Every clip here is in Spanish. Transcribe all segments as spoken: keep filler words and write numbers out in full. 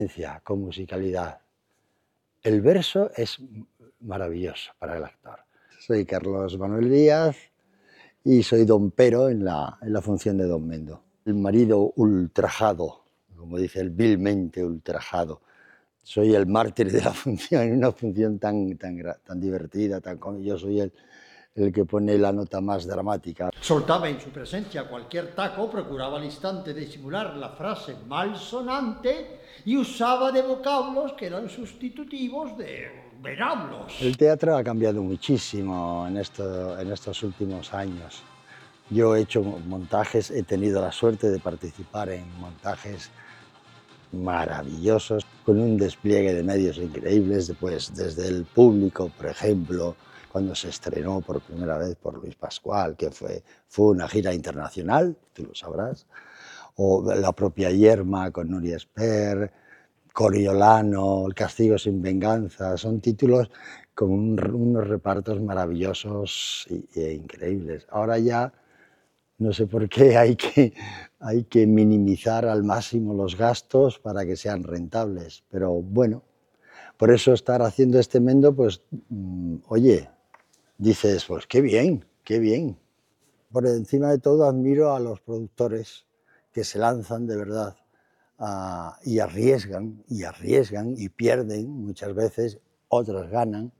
Con musicalidad. El verso es maravilloso para el actor. Soy Carlos Manuel Díaz y soy Don Pero en la, en la función de Don Mendo. El marido ultrajado, como dice él, vilmente ultrajado. Soy el mártir de la función, en una función tan, tan, tan divertida, tan cómica. Yo soy el, el que pone la nota más dramática. Soltaba en su presencia cualquier taco, procuraba al instante disimular la frase malsonante y usaba de vocablos que eran sustitutivos de venablos. El teatro ha cambiado muchísimo en, esto, en estos últimos años. Yo he hecho montajes, he tenido la suerte de participar en montajes maravillosos, con un despliegue de medios increíbles, pues, desde el público, por ejemplo, cuando se estrenó por primera vez por Luis Pascual, que fue, fue una gira internacional, tú lo sabrás, o la propia Yerma con Nuria Esper, Coriolano, El castigo sin venganza, son títulos con un, unos repartos maravillosos e increíbles. Ahora ya no sé por qué hay que, hay que minimizar al máximo los gastos para que sean rentables, pero bueno, por eso estar haciendo este Mendo, pues, mmm, oye, dices, pues qué bien, qué bien. Por encima de todo admiro a los productores que se lanzan de verdad uh, y arriesgan, y arriesgan, y pierden muchas veces, otras ganan.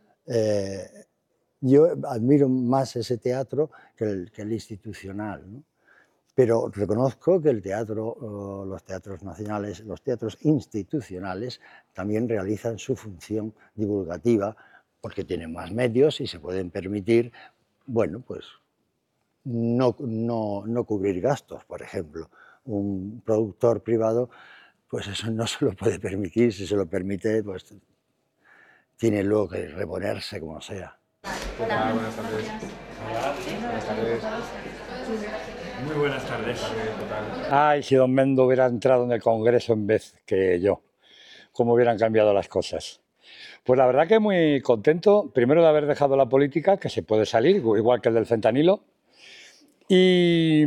Eh, Yo admiro más ese teatro que el, que el institucional, ¿no? Pero reconozco que el teatro, uh, los teatros nacionales, los teatros institucionales también realizan su función divulgativa porque tienen más medios y se pueden permitir, bueno, pues no, no, no cubrir gastos, por ejemplo. Un productor privado, pues eso no se lo puede permitir, si se lo permite, pues tiene luego que reponerse como sea. Hola, buenas tardes. Hola, buenas tardes. Muy buenas tardes. Ay, si Don Mendo hubiera entrado en el Congreso en vez que yo, cómo hubieran cambiado las cosas. Pues la verdad que muy contento, primero de haber dejado la política, que se puede salir, igual que el del fentanilo, y,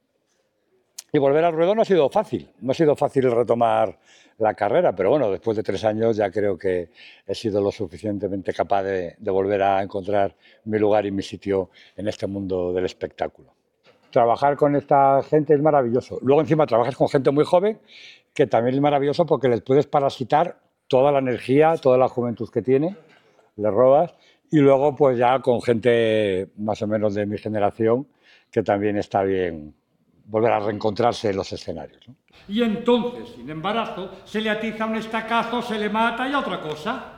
y volver al ruedo no ha sido fácil, no ha sido fácil retomar la carrera, pero bueno, después de tres años ya creo que he sido lo suficientemente capaz de, de volver a encontrar mi lugar y mi sitio en este mundo del espectáculo. Trabajar con esta gente es maravilloso. Luego encima trabajas con gente muy joven, que también es maravilloso porque les puedes parasitar toda la energía, toda la juventud que tiene, les robas, y luego pues ya con gente más o menos de mi generación, que también está bien volver a reencontrarse en los escenarios, ¿no? Y entonces, sin embarazo, se le atiza un estacazo, se le mata y otra cosa.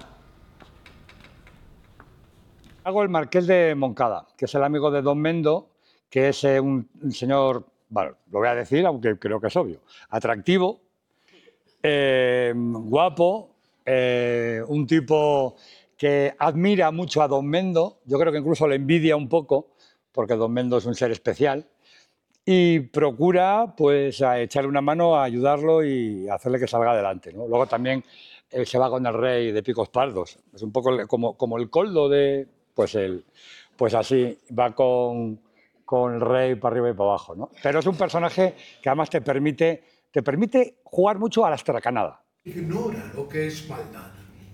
Hago el Marqués de Moncada, que es el amigo de Don Mendo, que es eh, un, un señor, bueno, lo voy a decir, aunque creo que es obvio, atractivo, eh, guapo, eh, un tipo que admira mucho a Don Mendo, yo creo que incluso le envidia un poco, porque Don Mendo es un ser especial, y procura pues a echarle una mano, a ayudarlo y a hacerle que salga adelante, ¿no? Luego también eh, se va con el rey de Picos Pardos, es un poco como, como el Coldo de, pues, el, pues así, va con, con el rey para arriba y para abajo, ¿no? Pero es un personaje que además te permite, te permite jugar mucho a la estracanada. Ignora lo que es maldad.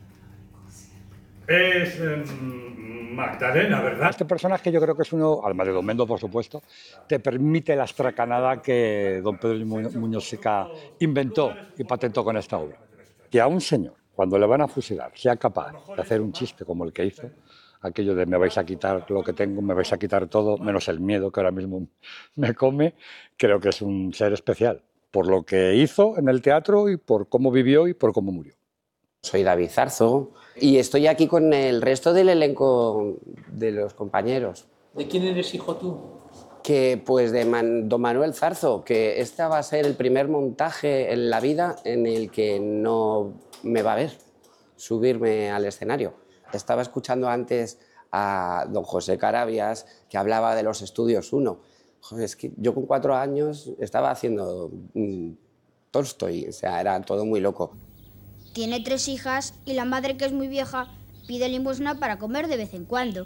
Es eh, Magdalena, ¿verdad? Este personaje yo creo que es uno, además de Don Mendo, por supuesto, te permite la estracanada que don Pedro Muñoz Sica inventó y patentó con esta obra. Que a un señor, cuando le van a fusilar, sea capaz de hacer un chiste como el que hizo, aquello de me vais a quitar lo que tengo, me vais a quitar todo, menos el miedo que ahora mismo me come, creo que es un ser especial, por lo que hizo en el teatro y por cómo vivió y por cómo murió. Soy David Zarzo y estoy aquí con el resto del elenco de los compañeros. ¿De quién eres hijo tú? Que pues de Man, don Manuel Zarzo, que este va a ser el primer montaje en la vida en el que no me va a ver subirme al escenario. Estaba escuchando antes a don José Carabias, que hablaba de los estudios uno. Joder, es que yo con cuatro años estaba haciendo mmm, Tolstoy, o sea, era todo muy loco. Tiene tres hijas y la madre, que es muy vieja, pide limosna para comer de vez en cuando.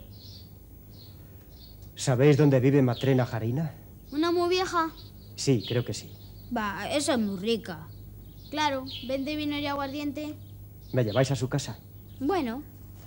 ¿Sabéis dónde vive Matrena Jarina? ¿Una muy vieja? Sí, creo que sí. Va, esa es muy rica. Claro, vende vino y aguardiente. ¿Me lleváis a su casa? Bueno.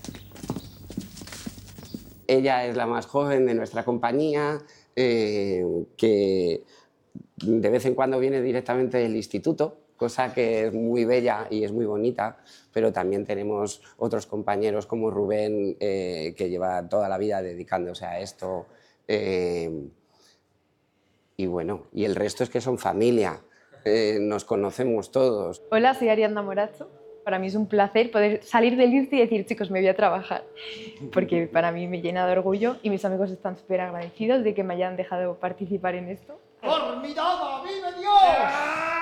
Ella es la más joven de nuestra compañía, eh, que de vez en cuando viene directamente del instituto, cosa que es muy bella y es muy bonita, pero también tenemos otros compañeros como Rubén, eh, que lleva toda la vida dedicándose a esto. Eh, y bueno, y el resto es que son familia, eh, nos conocemos todos. Hola, soy Ariadna Moracho. Para mí es un placer poder salir del I R C y decir, chicos, me voy a trabajar, porque para mí me llena de orgullo y mis amigos están súper agradecidos de que me hayan dejado participar en esto. ¡Formidable! ¡Vive Dios!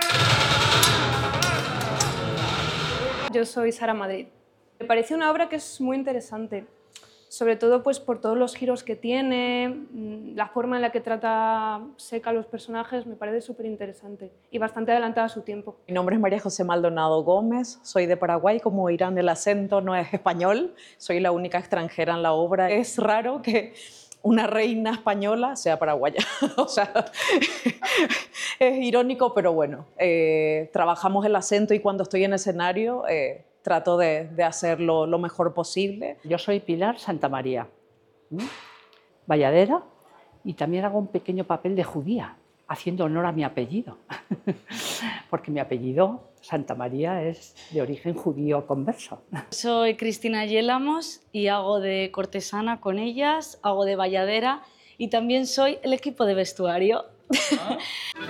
Yo soy Sara Madrid. Me parece una obra que es muy interesante, sobre todo pues, por todos los giros que tiene, la forma en la que trata Seca a los personajes, me parece súper interesante y bastante adelantada a su tiempo. Mi nombre es María José Maldonado Gómez, soy de Paraguay, como oirán el acento no es español, soy la única extranjera en la obra. Es raro que una reina española sea paraguaya, o sea, es irónico, pero bueno, eh, trabajamos el acento y cuando estoy en escenario eh, trato de, de hacerlo lo mejor posible. Yo soy Pilar Santamaría, ¿Mm? valladera, y también hago un pequeño papel de judía, haciendo honor a mi apellido, porque mi apellido, Santamaría, es de origen judío converso. Soy Cristina Yélamos y hago de cortesana con ellas, hago de valladera y también soy el equipo de vestuario. ¿Ah?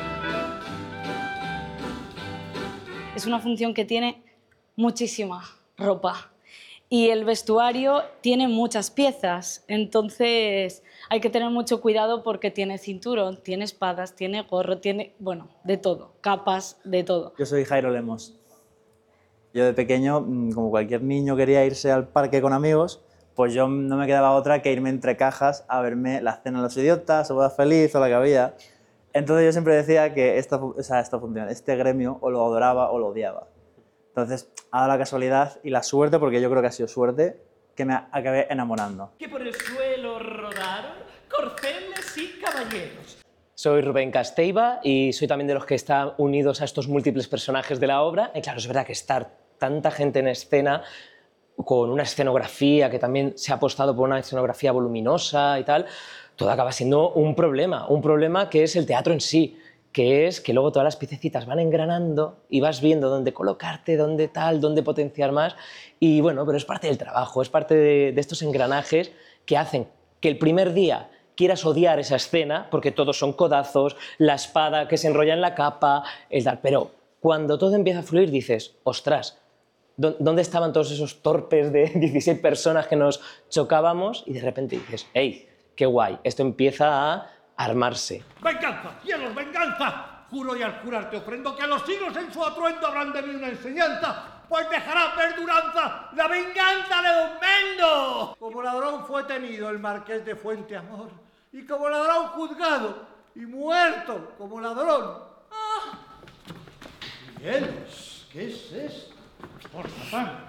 Es una función que tiene muchísima ropa y el vestuario tiene muchas piezas, entonces hay que tener mucho cuidado porque tiene cinturón, tiene espadas, tiene gorro, tiene, bueno, de todo, capas, de todo. Yo soy Jairo Lemos. Yo de pequeño, como cualquier niño quería irse al parque con amigos, pues yo no me quedaba otra que irme entre cajas a verme La Cena de los Idiotas, o Boda Feliz, o la que había. Entonces yo siempre decía que esta, o sea, esta función, este gremio o lo adoraba o lo odiaba. Entonces, ha dado la casualidad y la suerte, porque yo creo que ha sido suerte, que me acabé enamorando. Que por el suelo rodaron corceles y caballeros. Soy Rubén Casteiva y soy también de los que están unidos a estos múltiples personajes de la obra. Y claro, es verdad que estar tanta gente en escena, con una escenografía que también se ha apostado por una escenografía voluminosa y tal, todo acaba siendo un problema, un problema que es el teatro en sí, que es que luego todas las piececitas van engranando y vas viendo dónde colocarte, dónde tal, dónde potenciar más. Y bueno, pero es parte del trabajo, es parte de, de estos engranajes que hacen que el primer día quieras odiar esa escena, porque todos son codazos, la espada que se enrolla en la capa, el tal. Pero cuando todo empieza a fluir dices, ostras, ¿dónde estaban todos esos torpes de dieciséis personas que nos chocábamos? Y de repente dices, hey, qué guay, esto empieza a armarse. ¡Venganza! ¡Cielos, venganza! Juro y al jurar te ofrendo que a los siglos en su atuendo habrán de mí una enseñanza, pues dejará perduranza la venganza de Don Mendo. Como ladrón fue tenido el marqués de Fuenteamor, y como ladrón juzgado y muerto como ladrón. ¡Ah! ¡Cielos! ¿Qué es esto? Por Satán.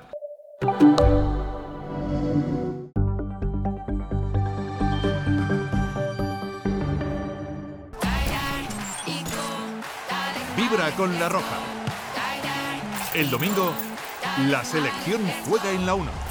Vibra con La Roja. El domingo, la selección juega en la uno.